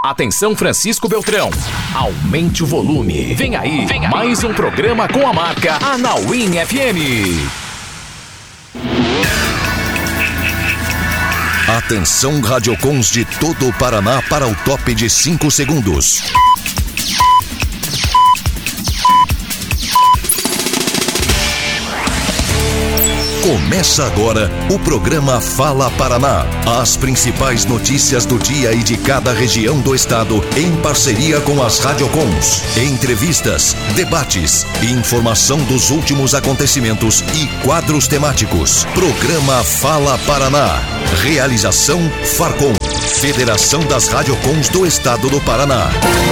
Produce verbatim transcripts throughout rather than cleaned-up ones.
Atenção, Francisco Beltrão, aumente o volume. Vem aí, Vem aí. mais um programa com a marca Anauim F M. Atenção, radiocons de todo o Paraná para o top de cinco segundos. Começa agora o programa Fala Paraná. As principais notícias do dia e de cada região do estado, em parceria com as radiocons. Entrevistas, debates, informação dos últimos acontecimentos e quadros temáticos. Programa Fala Paraná. Realização Farcom, Federação das Radiocons do Estado do Paraná.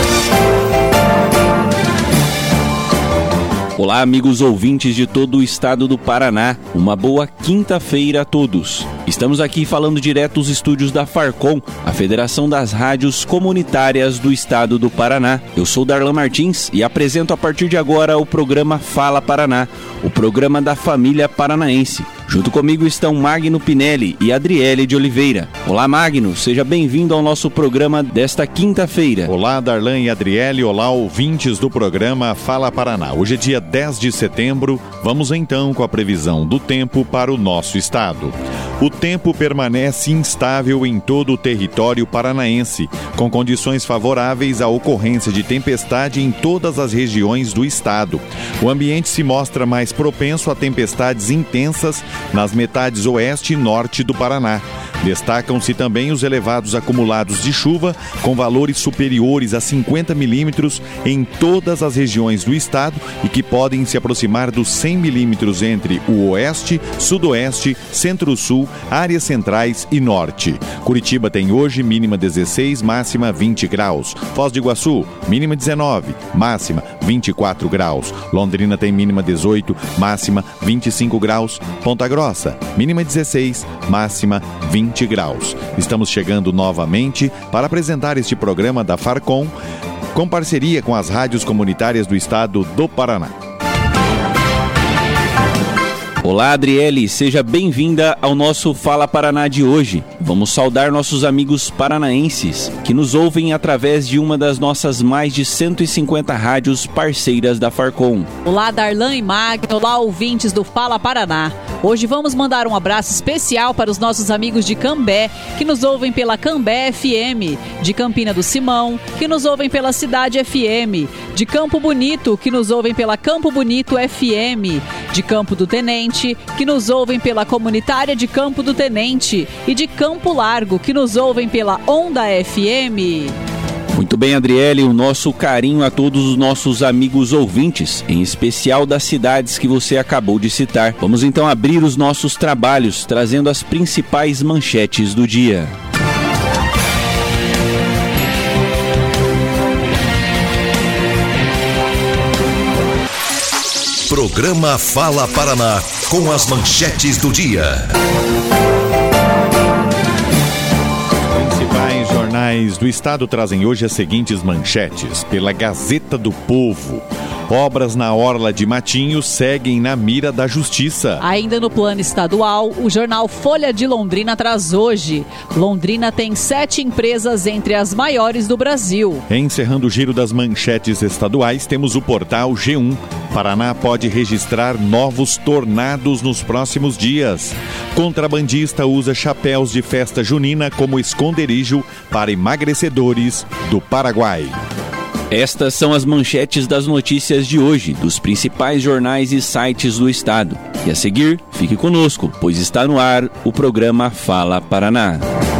Olá, amigos ouvintes de todo o estado do Paraná. Uma boa quinta-feira a todos. Estamos aqui falando direto dos estúdios da Farcom, a Federação das Rádios Comunitárias do Estado do Paraná. Eu sou Darlan Martins e apresento a partir de agora o programa Fala Paraná, o programa da família paranaense. Junto comigo estão Magno Pinelli e Adriele de Oliveira. Olá, Magno, seja bem-vindo ao nosso programa desta quinta-feira. Olá, Darlan e Adriele, olá, ouvintes do programa Fala Paraná. Hoje é dia dez de setembro, vamos então com a previsão do tempo para o nosso estado. O tempo permanece instável em todo o território paranaense, com condições favoráveis à ocorrência de tempestade em todas as regiões do estado. O ambiente se mostra mais propenso a tempestades intensas nas metades oeste e norte do Paraná. Destacam-se também os elevados acumulados de chuva, com valores superiores a cinquenta milímetros em todas as regiões do estado e que podem se aproximar dos cem milímetros entre o oeste, sudoeste, centro-sul, áreas centrais e norte. Curitiba tem hoje mínima dezesseis, máxima vinte graus. Foz do Iguaçu, mínima dezenove, máxima vinte e quatro graus. Londrina tem mínima dezoito, máxima vinte e cinco graus. Ponta Grossa, mínima dezesseis, máxima vinte graus. Estamos chegando novamente para apresentar este programa da Farcom, com parceria com as rádios comunitárias do estado do Paraná. Olá, Adriele, seja bem-vinda ao nosso Fala Paraná de hoje. Vamos saudar nossos amigos paranaenses que nos ouvem através de uma das nossas mais de cento e cinquenta rádios parceiras da Farcom. Olá, Darlan e Magno, olá, ouvintes do Fala Paraná. Hoje vamos mandar um abraço especial para os nossos amigos de Cambé, que nos ouvem pela Cambé F M, de Campina do Simão, que nos ouvem pela Cidade F M, de Campo Bonito, que nos ouvem pela Campo Bonito F M, de Campo do Tenente, que nos ouvem pela Comunitária de Campo do Tenente, e de Campo Largo, que nos ouvem pela Onda F M. Muito bem, Adriele, o nosso carinho a todos os nossos amigos ouvintes, em especial das cidades que você acabou de citar. Vamos então abrir os nossos trabalhos, trazendo as principais manchetes do dia. Programa Fala Paraná, com as manchetes do dia. Principais jornais do estado trazem hoje as seguintes manchetes. Pela Gazeta do Povo: obras na Orla de Matinhos seguem na mira da Justiça. Ainda no plano estadual, o jornal Folha de Londrina traz hoje: Londrina tem sete empresas entre as maiores do Brasil. Encerrando o giro das manchetes estaduais, temos o portal G um. Paraná pode registrar novos tornados nos próximos dias. Contrabandista usa chapéus de festa junina como esconderijo para emagrecedores do Paraguai. Estas são as manchetes das notícias de hoje, dos principais jornais e sites do estado. E a seguir, fique conosco, pois está no ar o programa Fala Paraná.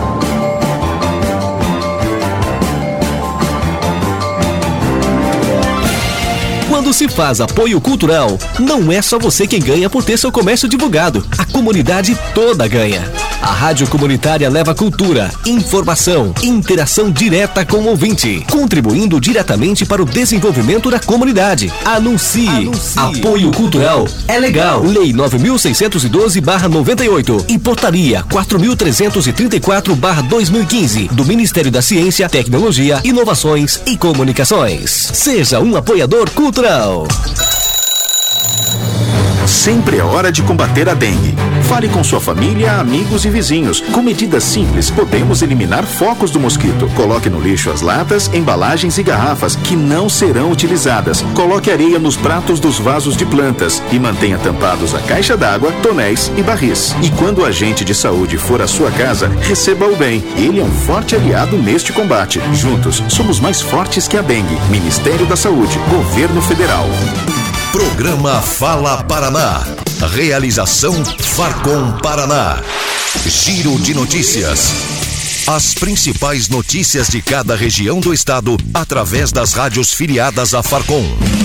Quando se faz apoio cultural, não é só você quem ganha por ter seu comércio divulgado. A comunidade toda ganha. A Rádio Comunitária leva cultura, informação e interação direta com o ouvinte, contribuindo diretamente para o desenvolvimento da comunidade. Anuncie. Anuncie. Apoio cultural é legal. Lei nove mil seiscentos e doze barra noventa e oito e Portaria quatro mil trezentos e trinta e quatro barra dois mil e quinze do Ministério da Ciência, Tecnologia, Inovações e Comunicações. Seja um apoiador cultural. Sempre é hora de combater a dengue. Fale com sua família, amigos e vizinhos. Com medidas simples, podemos eliminar focos do mosquito. Coloque no lixo as latas, embalagens e garrafas que não serão utilizadas. Coloque areia nos pratos dos vasos de plantas e mantenha tampados a caixa d'água, tonéis e barris. E quando o agente de saúde for à sua casa, receba-o bem. Ele é um forte aliado neste combate. Juntos, somos mais fortes que a dengue. Ministério da Saúde, Governo Federal. Programa Fala Paraná. Realização Farcom Paraná. Giro de notícias. As principais notícias de cada região do estado através das rádios filiadas à Farcom.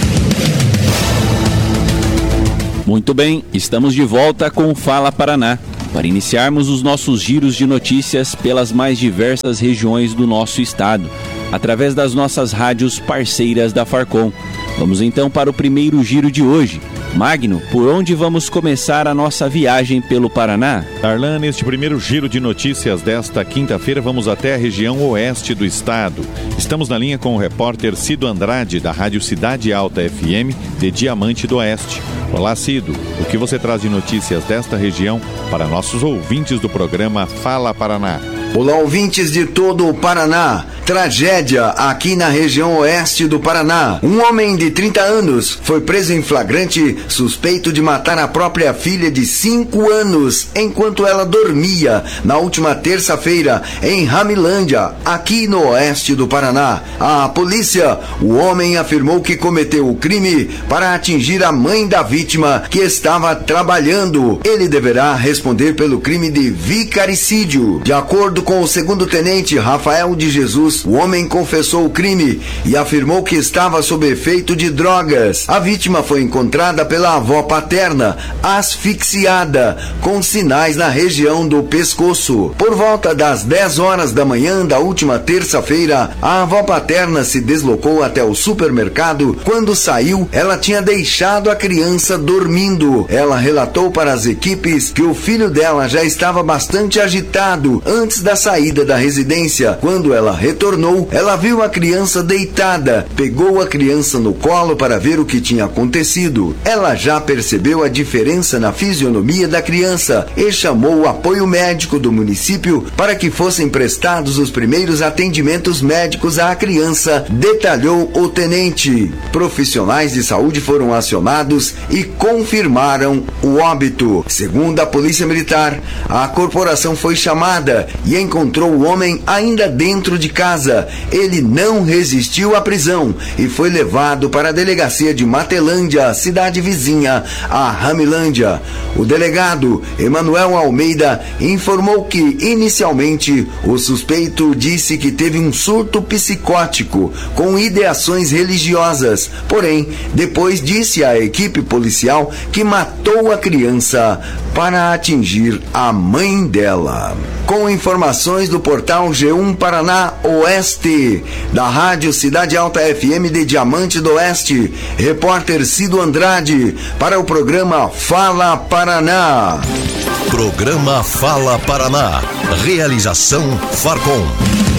Muito bem, estamos de volta com Fala Paraná, para iniciarmos os nossos giros de notícias pelas mais diversas regiões do nosso estado, através das nossas rádios parceiras da Farcom. Vamos então para o primeiro giro de hoje. Magno, por onde vamos começar a nossa viagem pelo Paraná? Darlan, neste primeiro giro de notícias desta quinta-feira, vamos até a região oeste do estado. Estamos na linha com o repórter Cido Andrade, da Rádio Cidade Alta F M, de Diamante do Oeste. Olá, Cido. O que você traz de notícias desta região para nossos ouvintes do programa Fala Paraná? Olá, ouvintes de todo o Paraná. Tragédia aqui na região oeste do Paraná. Um homem de trinta anos foi preso em flagrante, suspeito de matar a própria filha de cinco anos enquanto ela dormia na última terça-feira em Ramilândia, aqui no oeste do Paraná. A polícia, o homem afirmou que cometeu o crime para atingir a mãe da vítima que estava trabalhando. Ele deverá responder pelo crime de vicaricídio. De acordo com o segundo tenente Rafael de Jesus, o homem confessou o crime e afirmou que estava sob efeito de drogas. A vítima foi encontrada pela avó paterna, asfixiada, com sinais na região do pescoço. Por volta das dez horas da manhã da última terça-feira, a avó paterna se deslocou até o supermercado. Quando saiu, ela tinha deixado a criança dormindo. Ela relatou para as equipes que o filho dela já estava bastante agitado antes da saída da residência. Quando ela retornou, ela viu a criança deitada, pegou a criança no colo para ver o que tinha acontecido. Ela já percebeu a diferença na fisionomia da criança e chamou o apoio médico do município para que fossem prestados os primeiros atendimentos médicos à criança, detalhou o tenente. Profissionais de saúde foram acionados e confirmaram o óbito. Segundo a Polícia Militar, a corporação foi chamada e encontrou o homem ainda dentro de casa. Ele não resistiu à prisão e foi levado para a delegacia de Matelândia, cidade vizinha a Ramilândia. O delegado Emanuel Almeida informou que inicialmente o suspeito disse que teve um surto psicótico com ideações religiosas, porém depois disse à equipe policial que matou a criança para atingir a mãe dela. Com informações do portal G um Paraná Oeste, da Rádio Cidade Alta F M de Diamante do Oeste, repórter Cido Andrade, para o programa Fala Paraná. Programa Fala Paraná. Realização Farcom.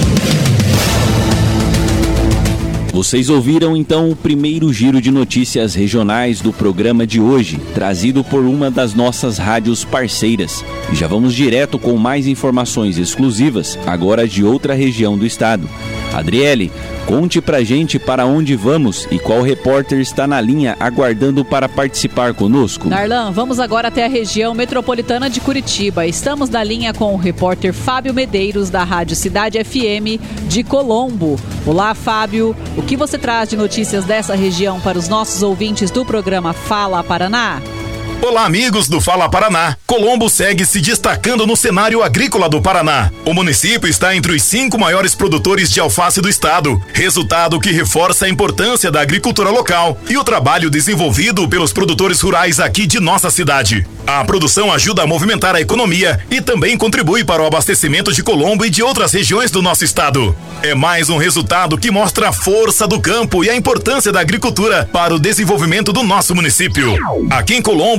Vocês ouviram então o primeiro giro de notícias regionais do programa de hoje, trazido por uma das nossas rádios parceiras. E já vamos direto com mais informações exclusivas, agora de outra região do estado. Adriele, conte pra gente para onde vamos e qual repórter está na linha aguardando para participar conosco. Darlan, vamos agora até a região metropolitana de Curitiba. Estamos na linha com o repórter Fábio Medeiros, da Rádio Cidade F M de Colombo. Olá, Fábio. O que você traz de notícias dessa região para os nossos ouvintes do programa Fala Paraná? Olá, amigos do Fala Paraná. Colombo segue se destacando no cenário agrícola do Paraná. O município está entre os cinco maiores produtores de alface do estado, resultado que reforça a importância da agricultura local e o trabalho desenvolvido pelos produtores rurais aqui de nossa cidade. A produção ajuda a movimentar a economia e também contribui para o abastecimento de Colombo e de outras regiões do nosso estado. É mais um resultado que mostra a força do campo e a importância da agricultura para o desenvolvimento do nosso município. Aqui em Colombo,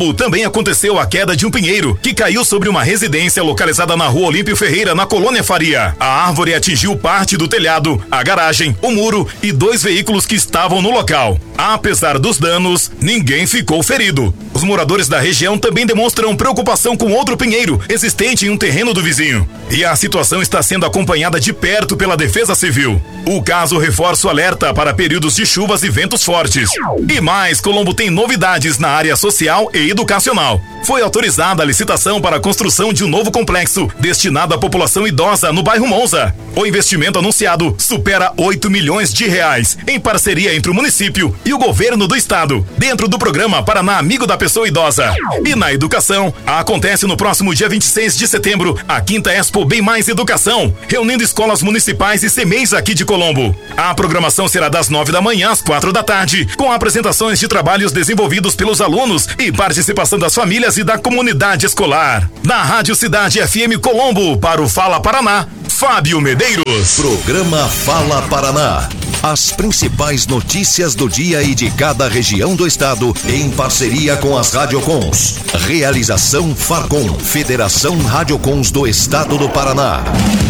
ano também aconteceu a queda de um pinheiro que caiu sobre uma residência localizada na rua Olímpio Ferreira, na Colônia Faria. A árvore atingiu parte do telhado, a garagem, o muro e dois veículos que estavam no local. Apesar dos danos, ninguém ficou ferido. Os moradores da região também demonstram preocupação com outro pinheiro existente em um terreno do vizinho. E a situação está sendo acompanhada de perto pela Defesa Civil. O caso reforça o alerta para períodos de chuvas e ventos fortes. E mais, Colombo tem novidades na área social e educacional. Foi autorizada a licitação para a construção de um novo complexo destinado à população idosa no bairro Monza. O investimento anunciado supera oito milhões de reais, em parceria entre o município e o governo do estado, dentro do programa Paraná Amigo da Pessoa Idosa. E na educação, acontece no próximo dia vinte e seis de setembro a quinta Expo Bem Mais Educação, reunindo escolas municipais e semeis aqui de Colombo. A programação será das nove da manhã às quatro da tarde, com apresentações de trabalhos desenvolvidos pelos alunos e participação das famílias e da comunidade escolar. Da Rádio Cidade F M Colombo, para o Fala Paraná, Fábio Medeiros. Programa Fala Paraná. As principais notícias do dia e de cada região do estado, em parceria com as Radiocons. Realização Farcom, Federação Radiocons do Estado do Paraná.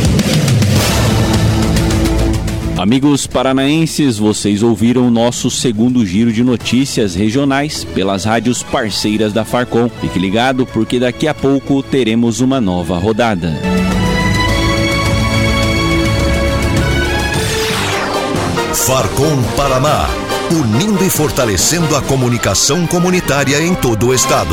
Amigos paranaenses, vocês ouviram o nosso segundo giro de notícias regionais pelas rádios parceiras da Farcom. Fique ligado, porque daqui a pouco teremos uma nova rodada. Farcom Paraná, unindo e fortalecendo a comunicação comunitária em todo o estado.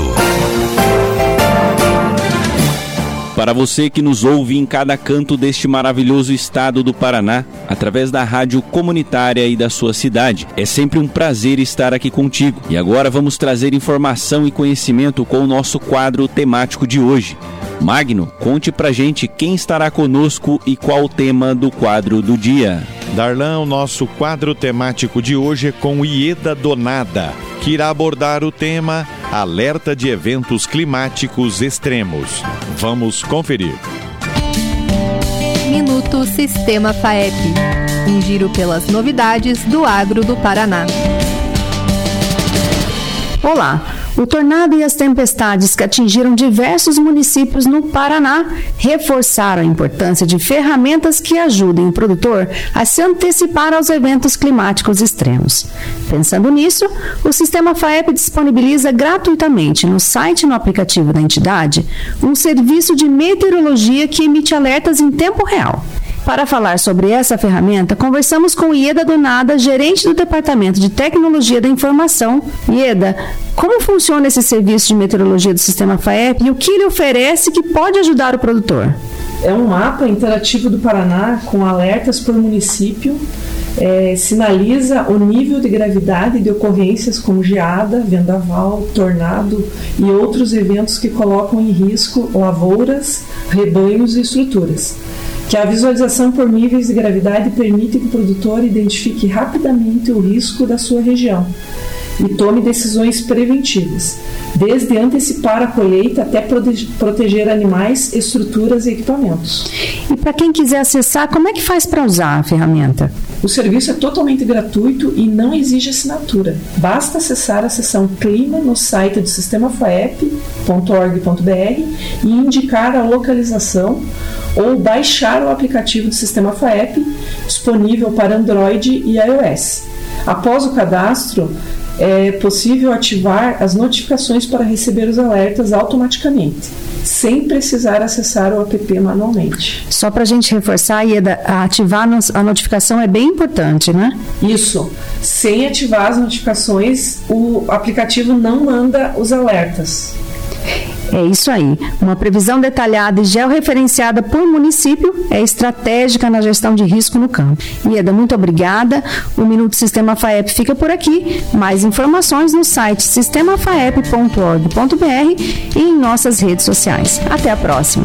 Para você que nos ouve em cada canto deste maravilhoso estado do Paraná, através da rádio comunitária e da sua cidade, é sempre um prazer estar aqui contigo. E agora vamos trazer informação e conhecimento com o nosso quadro temático de hoje. Magno, conte pra gente quem estará conosco e qual o tema do quadro do dia. Darlan, o nosso quadro temático de hoje é com Ieda Donada, que irá abordar o tema Alerta de Eventos Climáticos Extremos. Vamos conferir. Minuto Sistema FAEP. Um giro pelas novidades do agro do Paraná. Olá! O tornado e as tempestades que atingiram diversos municípios no Paraná reforçaram a importância de ferramentas que ajudem o produtor a se antecipar aos eventos climáticos extremos. Pensando nisso, o Sistema FAEP disponibiliza gratuitamente no site e no aplicativo da entidade um serviço de meteorologia que emite alertas em tempo real. Para falar sobre essa ferramenta, conversamos com Ieda Donada, gerente do Departamento de Tecnologia da Informação. Ieda, como funciona esse serviço de meteorologia do Sistema FAEP e o que ele oferece que pode ajudar o produtor? É um mapa interativo do Paraná com alertas por município, é, sinaliza o nível de gravidade de ocorrências como geada, vendaval, tornado e outros eventos que colocam em risco lavouras, rebanhos e estruturas. Que a visualização por níveis de gravidade permite que o produtor identifique rapidamente o risco da sua região e tome decisões preventivas, desde antecipar a colheita até prote- proteger animais, estruturas e equipamentos. E para quem quiser acessar, como é que faz para usar a ferramenta? O serviço é totalmente gratuito e não exige assinatura. Basta acessar a seção Clima no site do sistema faep ponto org ponto br e indicar a localização ou baixar o aplicativo do Sistema FAEP, disponível para Android e iOS. Após o cadastro, é possível ativar as notificações para receber os alertas automaticamente, sem precisar acessar o app manualmente. Só para a gente reforçar, Ieda, ativar a notificação é bem importante, né? Isso. Sem ativar as notificações, o aplicativo não manda os alertas. É isso aí. Uma previsão detalhada e georreferenciada por município é estratégica na gestão de risco no campo. Ieda, muito obrigada. O Minuto Sistema FAEP fica por aqui. Mais informações no site sistema faep ponto org ponto br e em nossas redes sociais. Até a próxima.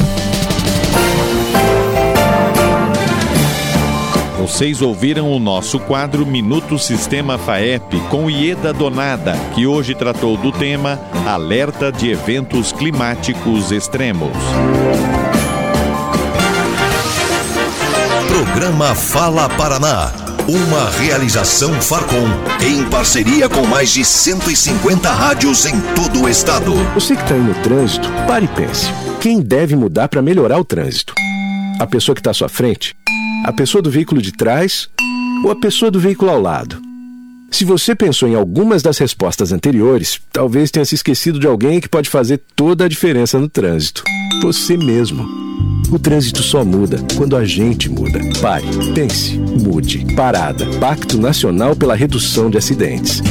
Vocês ouviram o nosso quadro Minuto Sistema FAEP com Ieda Donada, que hoje tratou do tema Alerta de Eventos Climáticos Extremos. Programa Fala Paraná. Uma realização Farcom, em parceria com mais de cento e cinquenta rádios em todo o estado. Você que está aí no trânsito, pare e pense. Quem deve mudar para melhorar o trânsito? A pessoa que está à sua frente? A pessoa do veículo de trás? Ou a pessoa do veículo ao lado? Se você pensou em algumas das respostas anteriores, talvez tenha se esquecido de alguém que pode fazer toda a diferença no trânsito. Você mesmo. O trânsito só muda quando a gente muda. Pare, pense, mude. Parada. Pacto Nacional pela Redução de Acidentes.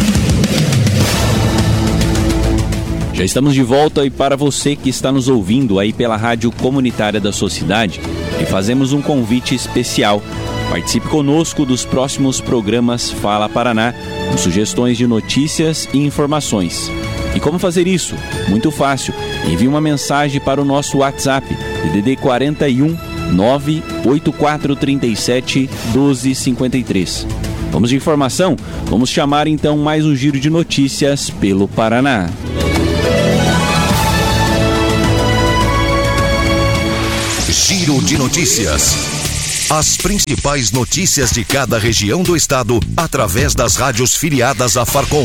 Já estamos de volta e para você que está nos ouvindo aí pela Rádio Comunitária da sua cidade, e fazemos um convite especial. Participe conosco dos próximos programas Fala Paraná, com sugestões de notícias e informações. E como fazer isso? Muito fácil. Envie uma mensagem para o nosso WhatsApp, D D D quarenta e um, nove oito quatro três sete, doze cinquenta e três. Vamos de informação? Vamos chamar então mais um giro de notícias pelo Paraná. Giro de notícias. As principais notícias de cada região do estado através das rádios filiadas à Farcom.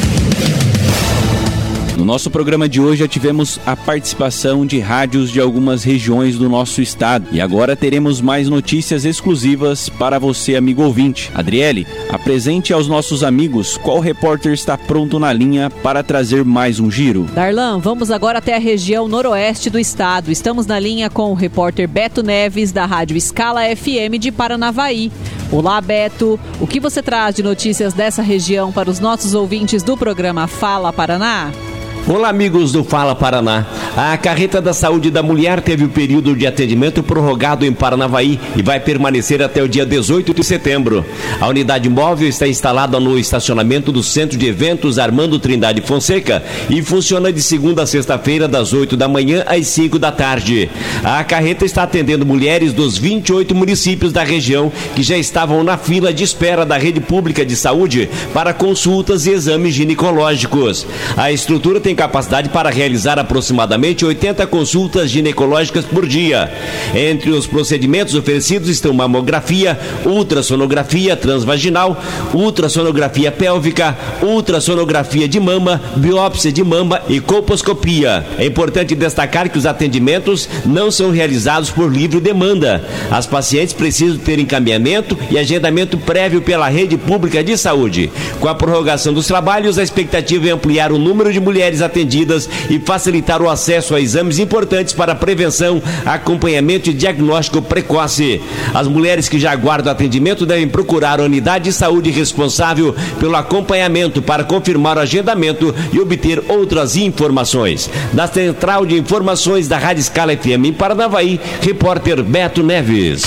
No nosso programa de hoje já tivemos a participação de rádios de algumas regiões do nosso estado. E agora teremos mais notícias exclusivas para você, amigo ouvinte. Adriele, apresente aos nossos amigos qual repórter está pronto na linha para trazer mais um giro. Darlan, vamos agora até a região noroeste do estado. Estamos na linha com o repórter Beto Neves, da Rádio Escala F M de Paranavaí. Olá, Beto. O que você traz de notícias dessa região para os nossos ouvintes do programa Fala Paraná? Olá, amigos do Fala Paraná. A Carreta da Saúde da Mulher teve o período de atendimento prorrogado em Paranavaí e vai permanecer até o dia dezoito de setembro. A unidade móvel está instalada no estacionamento do Centro de Eventos Armando Trindade Fonseca e funciona de segunda a sexta-feira, das oito da manhã às cinco da tarde. A carreta está atendendo mulheres dos vinte e oito municípios da região que já estavam na fila de espera da rede pública de saúde para consultas e exames ginecológicos. A estrutura tem capacidade para realizar aproximadamente oitenta consultas ginecológicas por dia. Entre os procedimentos oferecidos estão mamografia, ultrassonografia transvaginal, ultrassonografia pélvica, ultrassonografia de mama, biópsia de mama e colposcopia. É importante destacar que os atendimentos não são realizados por livre demanda. As pacientes precisam ter encaminhamento e agendamento prévio pela rede pública de saúde. Com a prorrogação dos trabalhos, a expectativa é ampliar o número de mulheres atendidas e facilitar o acesso a exames importantes para prevenção, acompanhamento e diagnóstico precoce. As mulheres que já aguardam atendimento devem procurar a unidade de saúde responsável pelo acompanhamento para confirmar o agendamento e obter outras informações. Da Central de Informações da Rádio Escala F M em Paranavaí, repórter Beto Neves.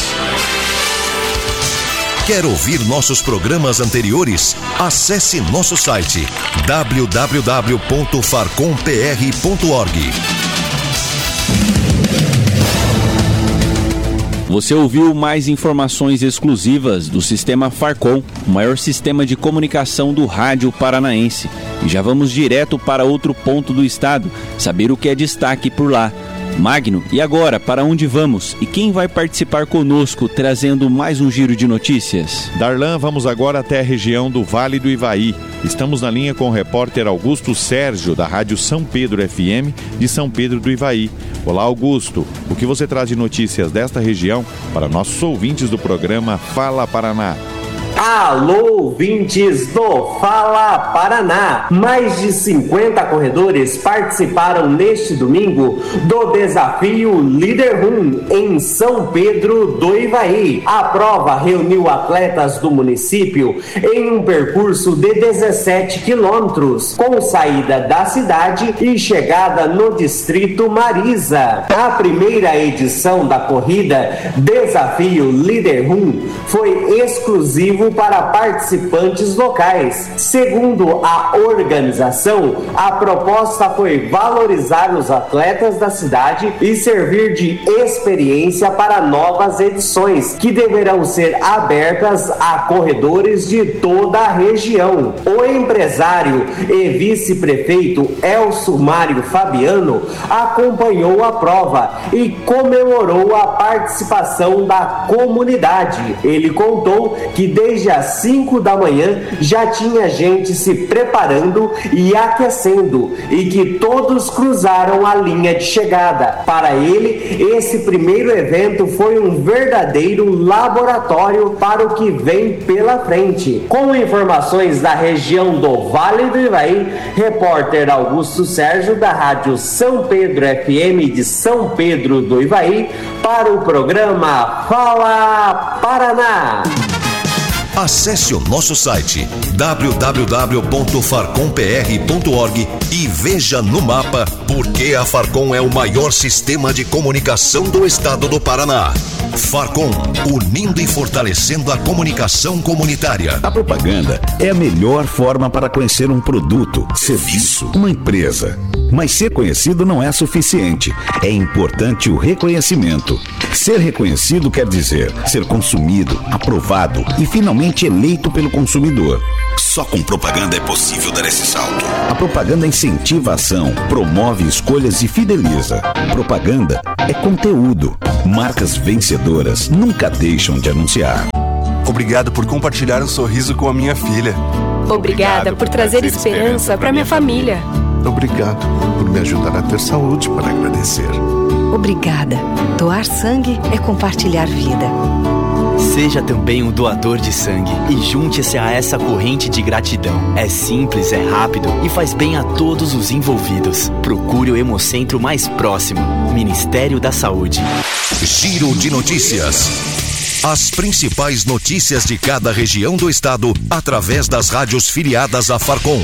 Quer ouvir nossos programas anteriores? Acesse nosso site w w w ponto farcom p r ponto org. Você ouviu mais informações exclusivas do Sistema Farcom, o maior sistema de comunicação do rádio paranaense. E já vamos direto para outro ponto do estado, saber o que é destaque por lá. Magno, e agora, para onde vamos? E quem vai participar conosco, trazendo mais um giro de notícias? Darlan, vamos agora até a região do Vale do Ivaí. Estamos na linha com o repórter Augusto Sérgio, da Rádio São Pedro F M, de São Pedro do Ivaí. Olá, Augusto. O que você traz de notícias desta região para nossos ouvintes do programa Fala Paraná? Alô, ouvintes do Fala Paraná! Mais de cinquenta corredores participaram neste domingo do desafio Líder Rum em São Pedro do Ivaí. A prova reuniu atletas do município em um percurso de dezessete quilômetros, com saída da cidade e chegada no distrito Marisa. A primeira edição da corrida Desafio Líder Rum foi exclusivo para participantes locais. Segundo a organização, a proposta foi valorizar os atletas da cidade e servir de experiência para novas edições, que deverão ser abertas a corredores de toda a região. O empresário e vice-prefeito Elcio Mário Fabiano acompanhou a prova e comemorou a participação da comunidade. Ele contou que desde desde as cinco da manhã já tinha gente se preparando e aquecendo, e que todos cruzaram a linha de chegada. Para ele, esse primeiro evento foi um verdadeiro laboratório para o que vem pela frente. Com informações da região do Vale do Ivaí, repórter Augusto Sérgio, da Rádio São Pedro F M de São Pedro do Ivaí, para o programa Fala Paraná. Acesse o nosso site w w w ponto farcom p r ponto org e veja no mapa por que a Farcom é o maior sistema de comunicação do estado do Paraná. Farcom, unindo e fortalecendo a comunicação comunitária. A propaganda é a melhor forma para conhecer um produto, serviço, uma empresa. Mas ser conhecido não é suficiente. É importante o reconhecimento. Ser reconhecido quer dizer ser consumido, aprovado e finalmente eleito pelo consumidor. Só com propaganda é possível dar esse salto. A propaganda incentiva a ação, promove escolhas e fideliza. Propaganda é conteúdo. Marcas vencedoras nunca deixam de anunciar. Obrigado por compartilhar um sorriso com a minha filha. Obrigada por trazer esperança para minha família. Obrigado por me ajudar a ter saúde para agradecer. Obrigada. Doar sangue é compartilhar vida. Seja também um doador de sangue e junte-se a essa corrente de gratidão. É simples, é rápido e faz bem a todos os envolvidos. Procure o Hemocentro mais próximo. Ministério da Saúde. Giro de notícias. As principais notícias de cada região do estado através das rádios filiadas à Farcom.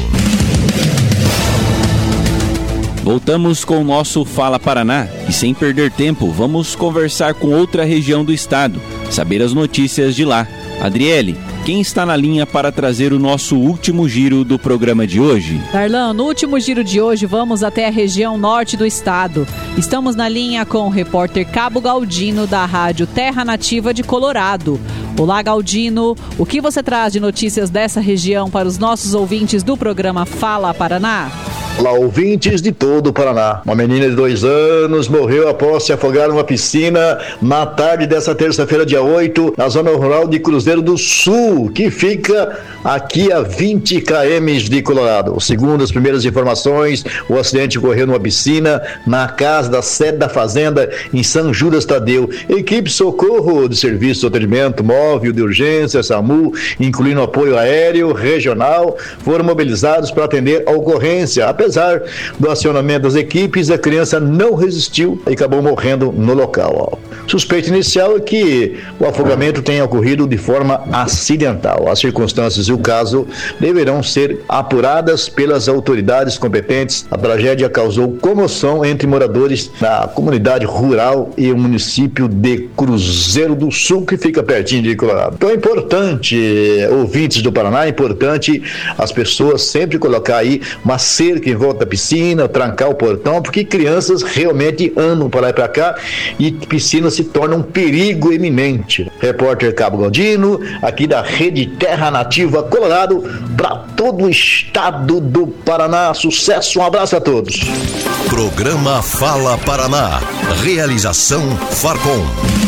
Voltamos com o nosso Fala Paraná e, sem perder tempo, vamos conversar com outra região do estado, saber as notícias de lá. Adriele, quem está na linha para trazer o nosso último giro do programa de hoje? Darlan, no último giro de hoje vamos até a região norte do estado. Estamos na linha com o repórter Cabo Galdino da Rádio Terra Nativa de Colorado. Olá, Galdino, o que você traz de notícias dessa região para os nossos ouvintes do programa Fala Paraná? Olá, ouvintes de todo o Paraná. Uma menina de dois anos morreu após se afogar numa piscina na tarde dessa terça-feira, dia oito, na zona rural de Cruzeiro do Sul, que fica aqui a vinte quilômetros de Colorado. Segundo as primeiras informações, o acidente ocorreu numa piscina na casa da sede da fazenda em São Judas Tadeu. Equipe socorro de serviço de atendimento móvel de urgência, SAMU, incluindo apoio aéreo regional, foram mobilizados para atender a ocorrência. Apesar do acionamento das equipes, a criança não resistiu e acabou morrendo no local. Suspeita inicial é que o afogamento tenha ocorrido de forma acidental. As circunstâncias e o caso deverão ser apuradas pelas autoridades competentes. A tragédia causou comoção entre moradores da comunidade rural e o município de Cruzeiro do Sul, que fica pertinho de Colorado. Então é importante, ouvintes do Paraná, é importante as pessoas sempre colocar aí uma cerca em volta da piscina, trancar o portão, porque crianças realmente andam para lá e para cá e piscina se torna um perigo eminente. Repórter Cabo Galdino, aqui da Rede Terra Nativa Colorado, para todo o estado do Paraná. Sucesso, um abraço a todos. Programa Fala Paraná. Realização Farcom.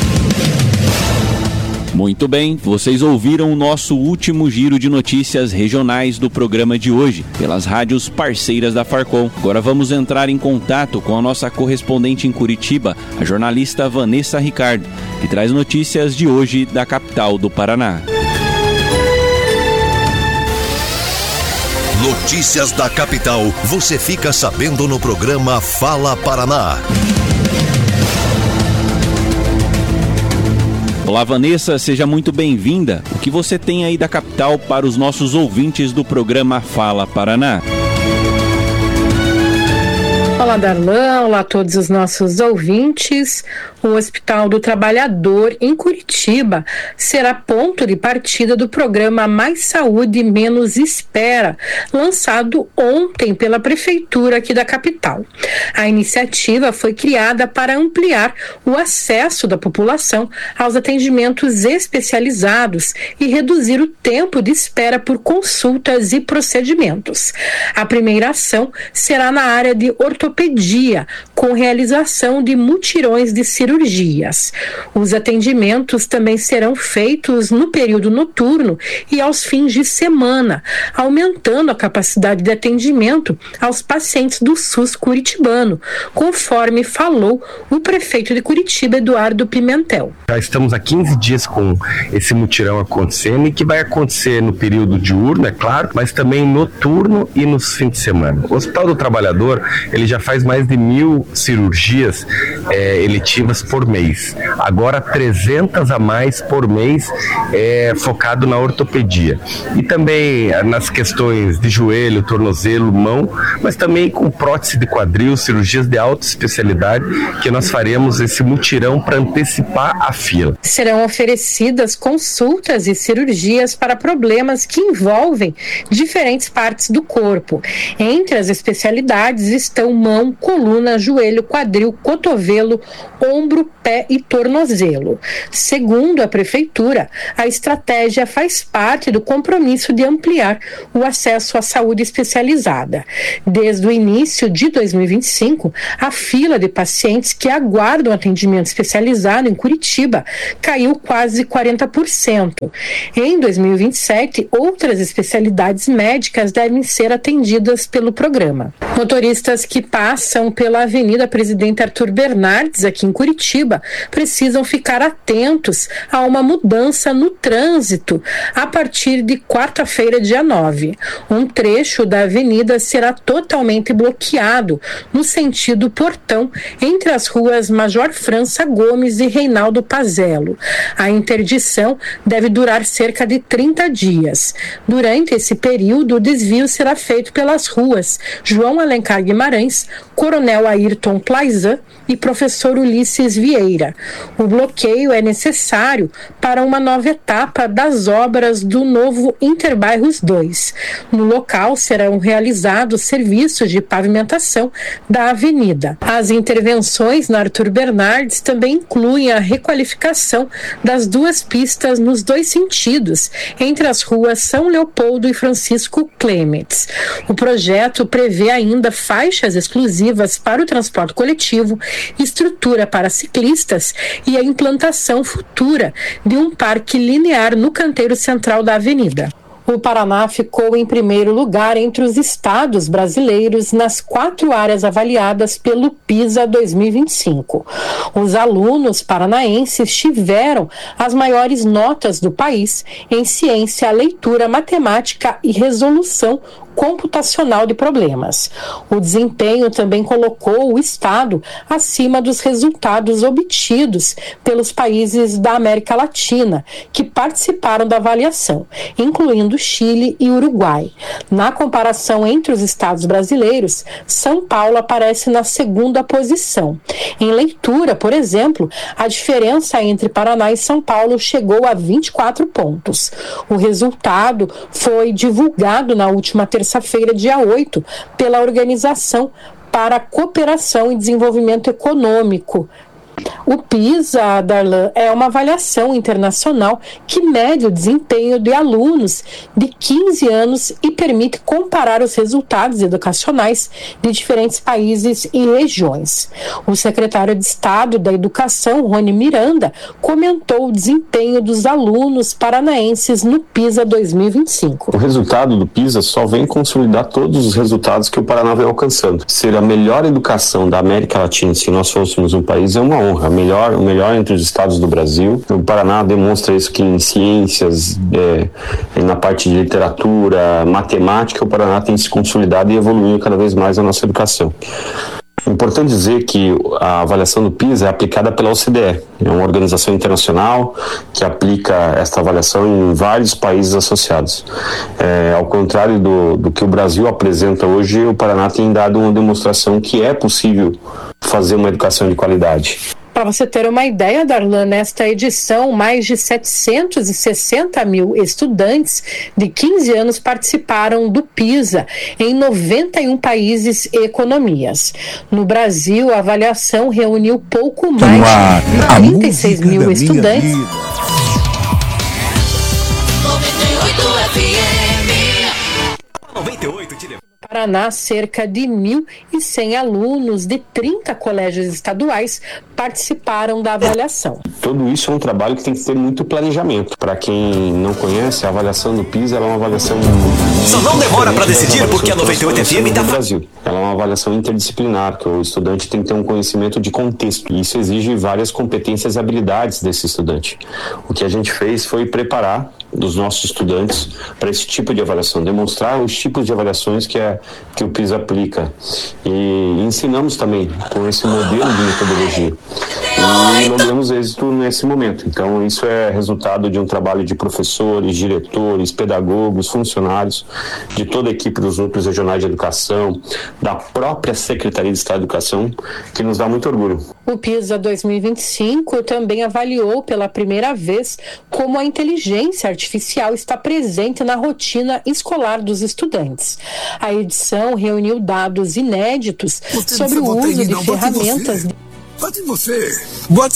Muito bem, vocês ouviram o nosso último giro de notícias regionais do programa de hoje, pelas rádios parceiras da Farcom. Agora vamos entrar em contato com a nossa correspondente em Curitiba, a jornalista Vanessa Ricardo, que traz notícias de hoje da capital do Paraná. Notícias da capital, você fica sabendo no programa Fala Paraná. Olá, Vanessa, seja muito bem-vinda. O que você tem aí da capital para os nossos ouvintes do programa Fala Paraná? Olá, Darlan, olá a todos os nossos ouvintes. O Hospital do Trabalhador, em Curitiba, será ponto de partida do programa Mais Saúde, Menos Espera, lançado ontem pela Prefeitura aqui da capital. A iniciativa foi criada para ampliar o acesso da população aos atendimentos especializados e reduzir o tempo de espera por consultas e procedimentos. A primeira ação será na área de ortopedia ortopedia, com realização de mutirões de cirurgias. Os atendimentos também serão feitos no período noturno e aos fins de semana, aumentando a capacidade de atendimento aos pacientes do SUS curitibano, conforme falou o prefeito de Curitiba, Eduardo Pimentel. Já estamos há quinze dias com esse mutirão acontecendo, e que vai acontecer no período diurno, é claro, mas também noturno e nos fins de semana. O Hospital do Trabalhador, ele já faz mais de mil cirurgias é, eletivas por mês. Agora trezentas a mais por mês, é, focado na ortopedia. E também nas questões de joelho, tornozelo, mão, mas também com prótese de quadril, cirurgias de alta especialidade, que nós faremos esse mutirão para antecipar a fila. Serão oferecidas consultas e cirurgias para problemas que envolvem diferentes partes do corpo. Entre as especialidades estão mão, coluna, joelho, quadril, cotovelo, ombro, pé e tornozelo. Segundo a Prefeitura, a estratégia faz parte do compromisso de ampliar o acesso à saúde especializada. Desde o início de dois mil e vinte e cinco, a fila de pacientes que aguardam atendimento especializado em Curitiba caiu quase quarenta por cento. Em dois mil e vinte e sete, outras especialidades médicas devem ser atendidas pelo programa. Motoristas que passam pela Avenida Presidente Arthur Bernardes, aqui em Curitiba, precisam ficar atentos a uma mudança no trânsito a partir de quarta-feira, dia nove. Um trecho da avenida será totalmente bloqueado no sentido Portão, entre as ruas Major França Gomes e Reinaldo Pazello. A interdição deve durar cerca de trinta dias. Durante esse período, o desvio será feito pelas ruas João Alencar Guimarães, Coronel Ayrton Plaizan e Professor Ulisses Vieira. O bloqueio é necessário para uma nova etapa das obras do novo Interbairros dois. No local serão realizados serviços de pavimentação da avenida. As intervenções na Arthur Bernardes também incluem a requalificação das duas pistas nos dois sentidos, entre as ruas São Leopoldo e Francisco Clements. O projeto prevê ainda faixas exclusivas para o transporte coletivo, estrutura para ciclistas e a implantação futura de um parque linear no canteiro central da avenida. O Paraná ficou em primeiro lugar entre os estados brasileiros nas quatro áreas avaliadas pelo PISA dois mil e vinte e cinco. Os alunos paranaenses tiveram as maiores notas do país em ciência, leitura, matemática e resolução computacional de problemas. O desempenho também colocou o estado acima dos resultados obtidos pelos países da América Latina que participaram da avaliação, incluindo Chile e Uruguai. Na comparação entre os estados brasileiros, São Paulo aparece na segunda posição. Em leitura, por exemplo, a diferença entre Paraná e São Paulo chegou a vinte e quatro pontos. O resultado foi divulgado na última terça terça-feira, dia oito, pela Organização para a Cooperação e Desenvolvimento Econômico. O PISA, Darlan, é uma avaliação internacional que mede o desempenho de alunos de quinze anos e permite comparar os resultados educacionais de diferentes países e regiões. O secretário de Estado da Educação, Rony Miranda, comentou o desempenho dos alunos paranaenses no PISA dois mil e vinte e cinco. O resultado do PISA só vem consolidar todos os resultados que o Paraná vem alcançando. Ser a melhor educação da América Latina, se nós fôssemos um país, é uma honra. A melhor, o melhor entre os estados do Brasil. O Paraná demonstra isso que em ciências, é, na parte de literatura, matemática, o Paraná tem se consolidado e evoluindo cada vez mais a nossa educação. É importante dizer que a avaliação do PISA é aplicada pela O C D E, é uma organização internacional que aplica esta avaliação em vários países associados. É, ao contrário do, do que o Brasil apresenta hoje, o Paraná tem dado uma demonstração que é possível fazer uma educação de qualidade. Para você ter uma ideia, Darlan, nesta edição, mais de setecentos e sessenta mil estudantes de quinze anos participaram do PISA em noventa e um países e economias. No Brasil, a avaliação reuniu pouco mais de trinta e seis mil estudantes. Paraná, cerca de mil e cem alunos de trinta colégios estaduais participaram da avaliação. Tudo isso é um trabalho que tem que ter muito planejamento. Para quem não conhece, a avaliação do PISA ela é uma avaliação... Só não demora para decidir porque a noventa e oito F M está... Brasil. Ela é uma avaliação interdisciplinar, que o estudante tem que ter um conhecimento de contexto. E isso exige várias competências e habilidades desse estudante. O que a gente fez foi preparar dos nossos estudantes para esse tipo de avaliação, demonstrar os tipos de avaliações que, é, que o PISA aplica. E ensinamos também com esse modelo de metodologia. E logramos êxito nesse momento. Então, isso é resultado de um trabalho de professores, diretores, pedagogos, funcionários, de toda a equipe dos núcleos regionais de educação, da própria Secretaria de Estado de Educação, que nos dá muito orgulho. O PISA dois mil e vinte e cinco também avaliou pela primeira vez como a inteligência artificial está presente na rotina escolar dos estudantes. A edição reuniu dados inéditos sobre o uso de ferramentas... Vote em você! Vote